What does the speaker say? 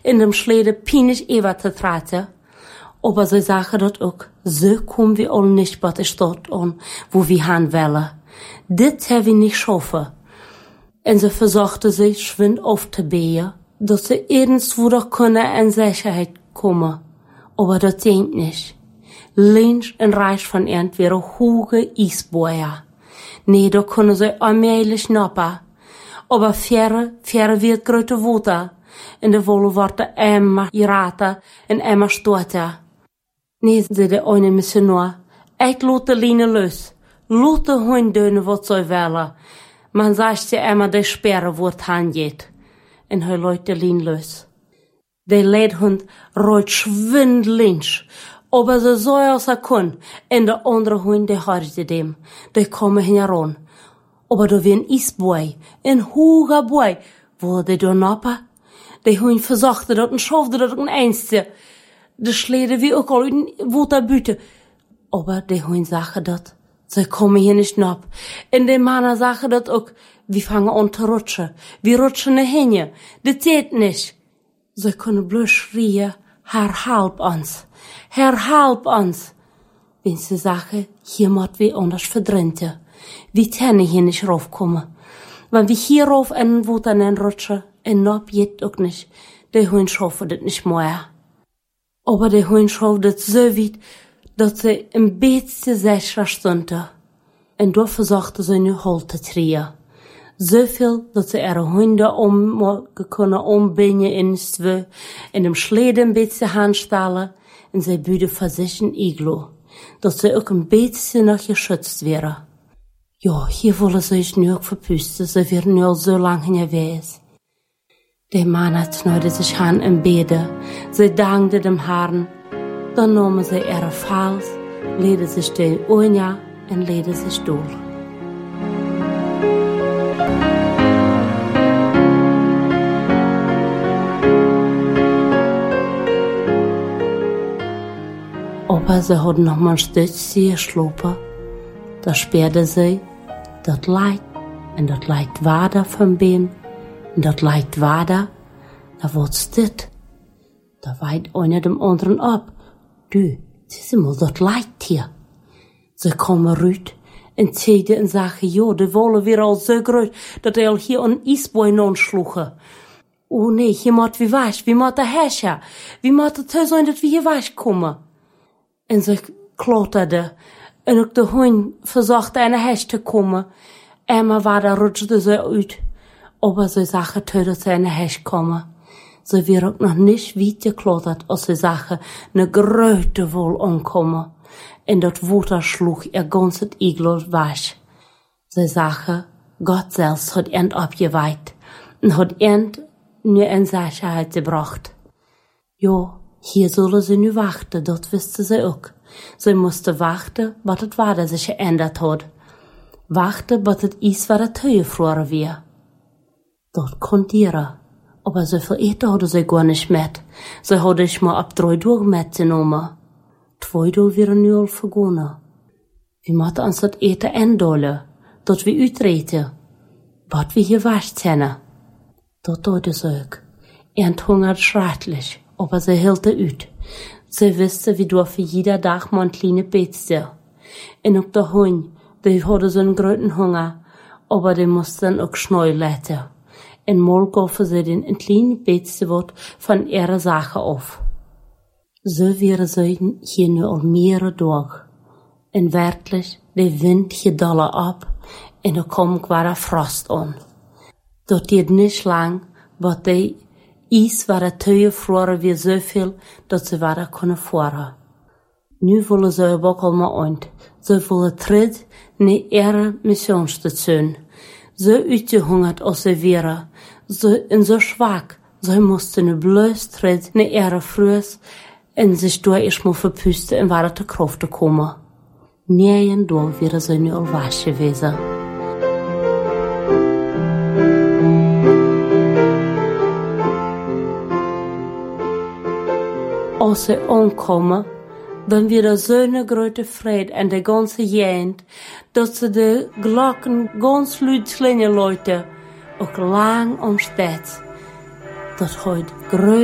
in dem Schlede pinisch Eva zu traten. Aber sie sagen dort auch, so kommen wir alle nicht bei der Stadt an, wo wir hin wollen. Das haben wir nicht schaffen. Und sie versuchte sich schwind aufzubauen, dass sie irgendwo doch können in Sicherheit kommen. Aber das geht nicht. Links und rechts von ihnen wären hohe Eisbäume. Nee, da können sie allmählich nappen. Aber fähre wird große Wutter. In der Wolle worden immer geraten und immer storten. Nee, zei de eine missionar, ik laat de line los. Laat de hond doen wat zij willen. Man sagt ja immer, de sperren wordt handgeht. En hij laat de line los. De leidhond roeit schwindelings. Aber ze zo als kon. En de andere hond, de harde dem. De komen heran. Aber da wie ein Eisboy, ein hoher Boy. Wo de door nappen? De hond verzachte dat en schafte dat een einste. De Schlede wie ook al in Wuterbüte. Aber die Hund sagen dat. Sie kommen hier nicht nab. Und die Männer sagen dat auch. Wir fangen an zu rutschen. Wir rutschen hin. Das geht nicht. Sie können bloß schreien. Herr, halb uns. Herr, halb uns. Wenn sie sagen, hier muss wir anders verdrängen. Wir können hier nicht raufkommen. Wenn wir hier rauf in den Wuter rutschen, und nab geht auch nicht. Die Hund schaffen das nicht mehr. Aber der Hund schafft das so weit, dass sie ein bisschen sicher standen. Und da versuchte sie eine Halt zu kriegen. So viel, dass sie ihre Hunde umbinden in zwei, in dem Schlede ein bisschen handstellen, und sie büden für sich ein Iglo, dass sie auch ein bisschen noch geschützt wären. Ja, hier wollen sie sich nur verpusten, sie werden nur so lange unterwegs. Der Mann schneide sich an im Bede, sie dankte dem Herrn, dann nahmen sie ihre Fals, legte sich den Ohren und legte sich durch. Aber sie hatten noch mal ein Stück geschlafen, da sperrte sie, das Leid, und das Leid war da vom Bein. Und dat Leid war da wurd's dit. Da weit einer dem anderen ab. Du, sieh mal, dat Leid hier. Sie kommen rüt und zeiden und sagen, ja, die Wolle wäre al so groß, dat al hier an Eisboi non schluche. Oh nee, hier moet wie weich, wie moet der Herrscher, wie moet het so sein, dat wir hier weich kommen. Und sie klotterde, und auch der Hund versuchte, eine Hecht zu kommen. Emma war da rutschte sie uit. Aber sie sagen, dass sie eine Hecht kommen. Sie wird auch noch nicht weit geklottert, als sie sagen, eine große Wohl ankommen. Und das Wutter schlug ihr ganzes Iglo weg. Sie sagen, Gott selbst hat ihn abgeweiht und hat ihn nur in Sicherheit gebracht. Ja, hier sollen sie nu warten, das wusste sie auch. Sie musste warten, was das war, das sich geändert hat. Warten, bis das Eis war, das gefroren wird. Dort konnte ihre. Aber so viel Eten hatte sie gar nicht mit. Sie hatte ich mal ab 3 Tagen mitgenommen. 2 Tage wären nu al vergangen. Wir mussten uns das Eten ändern, dass wir uitreten, was wir hier waschen. Das tat sie auch. Und hungert schrecklich, aber sie hielt uit. Sie wusste, wie du für jeder Tag mal ein kleines bisschen. Und auch der Hund, die hatte so einen großen Hunger, aber die musste dann auch schnell lassen. En mal gaven sie den ein kleines bisschen wat von ihrer Sache auf. So wären sie hier nur al mehrere Tage. En werkelijk, der Wind gedalle ab, en kom kwam Frost an. Dat deed nicht lang, wat die Eis waren teugefroren wie so viel, dat sie waren kunnen fahren. Nu wollen sie ook al maar uit. Sie wollen terug naar ihre Missionsstation. So uitgehungert als sie wären, so schwach, sie mussten nu bloß treten nach ihrer Frühs und sich durch erstmal verpusten und weiter zur Kraft zu kommen. Nirgend da wäre sie nu al wasch gewesen. Als sie ankommen, dann wird so eine große Freude an der ganzen Gegend, dass sie die Glocken ganz laut klingen Leute auch lang umsteht. Das heute